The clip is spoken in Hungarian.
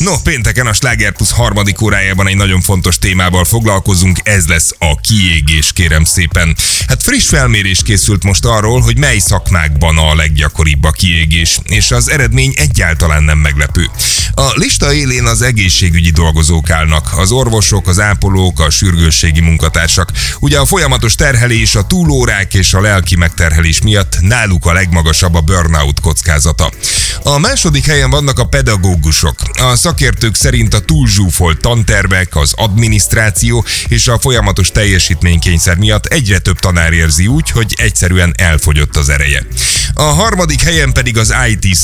No, pénteken a Sláger Plus harmadik órájában egy nagyon fontos témával foglalkozunk, ez lesz a kiégés, kérem szépen. Hát friss felmérés készült most arról, hogy mely szakmákban a leggyakoribb a kiégés, és az eredmény egyáltalán nem meglepő. A lista élén az egészségügyi dolgozók állnak, az orvosok, az ápolók, a sürgősségi munkatársak. Ugye a folyamatos terhelés, a túlórák és a lelki megterhelés miatt náluk a legmagasabb a burnout kockázata. A második helyen vannak a pedagógusok. A szakértők szerint a túlzsúfolt tantervek, az adminisztráció és a folyamatos teljesítménykényszer miatt egyre több tanár érzi úgy, hogy egyszerűen elfogyott az ereje. A harmadik helyen pedig az IT